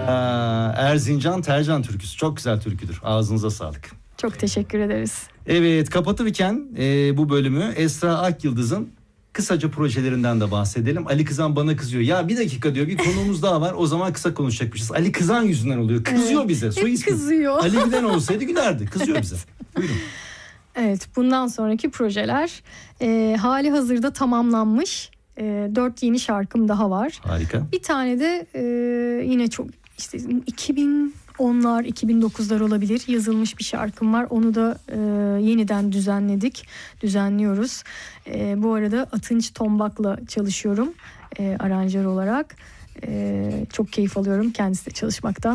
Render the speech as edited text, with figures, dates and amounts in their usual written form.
Erzincan Tercan türküsü. Çok güzel türküdür. Ağzınıza sağlık. Çok teşekkür ederiz. Evet, kapatırken bu bölümü Esra Akyıldız'ın kısaca projelerinden de bahsedelim. Ali Kızan bana kızıyor. Ya bir dakika diyor, bir konuğumuz daha var. O zaman kısa konuşacakmışız. Ali Kızan yüzünden oluyor. Kızıyor evet, bize. Soy ismi. Kızıyor. Ali Gülen olsaydı gülerdi. Kızıyor bize. Buyurun. Evet, bundan sonraki projeler hali hazırda tamamlanmış 4 yeni şarkım daha var. Harika. Bir tane de yine çok işte 2010'lar 2009'lar olabilir yazılmış bir şarkım var. Onu da yeniden düzenliyoruz. Bu arada Atınç Tombak'la çalışıyorum aranjör olarak. Çok keyif alıyorum kendisiyle çalışmaktan.